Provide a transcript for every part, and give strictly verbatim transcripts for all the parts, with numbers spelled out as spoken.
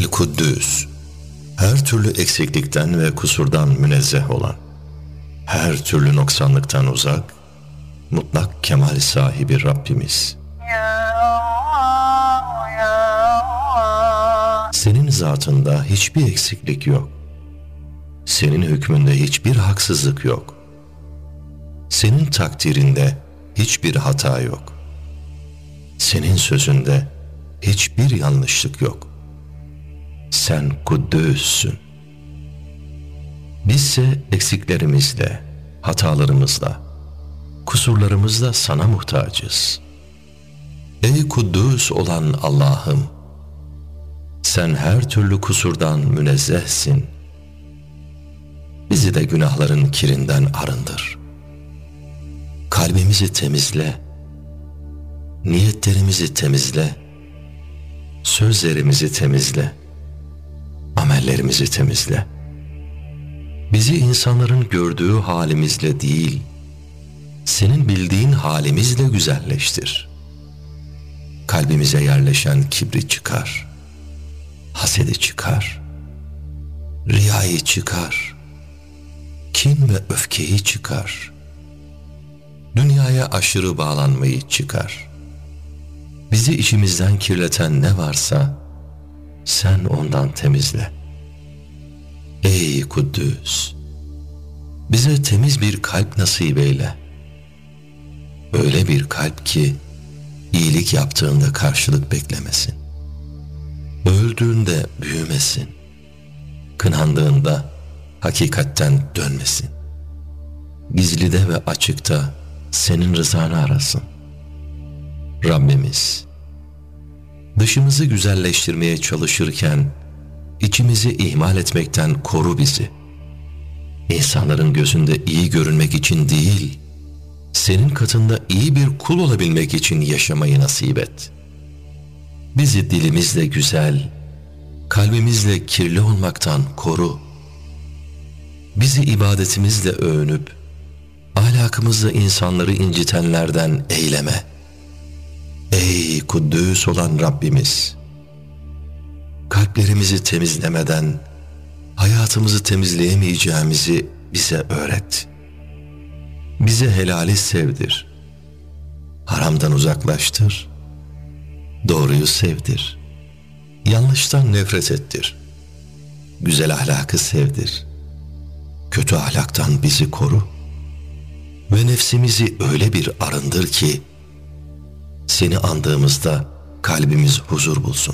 El-Kuddüs, her türlü eksiklikten ve kusurdan münezzeh olan, her türlü noksanlıktan uzak, mutlak kemal sahibi Rabbimiz. Senin zatında hiçbir eksiklik yok. Senin hükmünde hiçbir haksızlık yok. Senin takdirinde hiçbir hata yok. Senin sözünde hiçbir yanlışlık yok. Sen Kuddüs'sün. Bizse eksiklerimizle, hatalarımızla, kusurlarımızla sana muhtacız. Ey Kuddüs olan Allah'ım, sen her türlü kusurdan münezzehsin. Bizi de günahların kirinden arındır. Kalbimizi temizle, niyetlerimizi temizle, sözlerimizi temizle, amellerimizi temizle. Bizi insanların gördüğü halimizle değil, senin bildiğin halimizle güzelleştir. Kalbimize yerleşen kibri çıkar, hasedi çıkar, riyayı çıkar, kin ve öfkeyi çıkar, dünyaya aşırı bağlanmayı çıkar. Bizi içimizden kirleten ne varsa sen ondan temizle. Ey Kuddüs, bize temiz bir kalp nasip eyle. Öyle bir kalp ki iyilik yaptığında karşılık beklemesin. Öldüğünde büyümesin. Kınandığında hakikatten dönmesin. Gizlide ve açıkta senin rızanı arasın. Rabbimiz, dışımızı güzelleştirmeye çalışırken içimizi ihmal etmekten koru bizi. İnsanların gözünde iyi görünmek için değil, senin katında iyi bir kul olabilmek için yaşamayı nasip et. Bizi dilimizle güzel, kalbimizle kirli olmaktan koru. Bizi ibadetimizle övünüp, ahlakımızla insanları incitenlerden eyleme. Ey Kuddüs olan Rabbimiz, kalplerimizi temizlemeden hayatımızı temizleyemeyeceğimizi bize öğret. Bize helali sevdir, haramdan uzaklaştır, doğruyu sevdir, yanlıştan nefret ettir, güzel ahlakı sevdir, kötü ahlaktan bizi koru ve nefsimizi öyle bir arındır ki seni andığımızda kalbimiz huzur bulsun.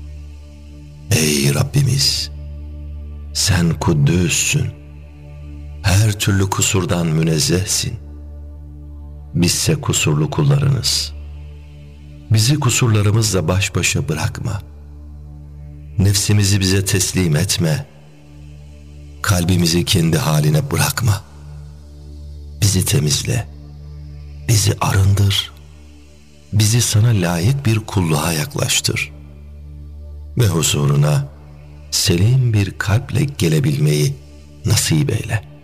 Ey Rabbimiz, sen Kuddüs'sün, her türlü kusurdan münezzehsin. Bizse kusurlu kullarınız. Bizi kusurlarımızla baş başa bırakma. Nefsimizi bize teslim etme. Kalbimizi kendi haline bırakma. Bizi temizle, bizi arındır, bizi sana layık bir kulluğa yaklaştır ve huzuruna selim bir kalple gelebilmeyi nasip eyle.